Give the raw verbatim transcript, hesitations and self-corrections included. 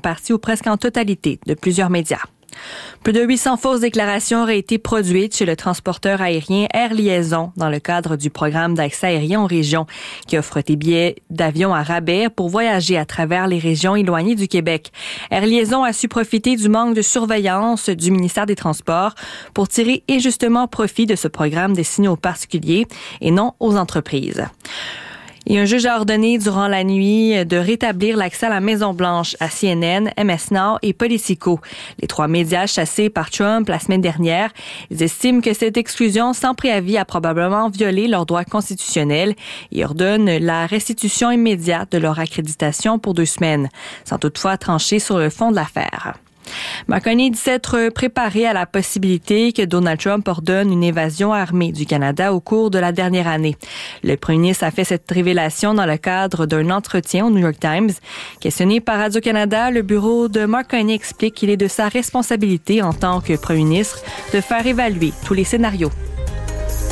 partie ou presque en totalité de plusieurs médias. Plus de huit cents fausses déclarations auraient été produites chez le transporteur aérien Air Liaison dans le cadre du programme d'accès aérien aux régions qui offre des billets d'avion à rabais pour voyager à travers les régions éloignées du Québec. Air Liaison a su profiter du manque de surveillance du ministère des Transports pour tirer injustement profit de ce programme destiné aux particuliers et non aux entreprises. Et un juge a ordonné durant la nuit de rétablir l'accès à la Maison-Blanche à C N N, M S Now et Politico, les trois médias chassés par Trump la semaine dernière. Ils estiment que cette exclusion sans préavis a probablement violé leurs droits constitutionnels et ordonnent la restitution immédiate de leur accréditation pour deux semaines, sans toutefois trancher sur le fond de l'affaire. Marconi dit s'être préparé à la possibilité que Donald Trump ordonne une évasion armée du Canada au cours de la dernière année. Le premier ministre a fait cette révélation dans le cadre d'un entretien au New York Times. Questionné par Radio-Canada, le bureau de Marconi explique qu'il est de sa responsabilité en tant que premier ministre de faire évaluer tous les scénarios.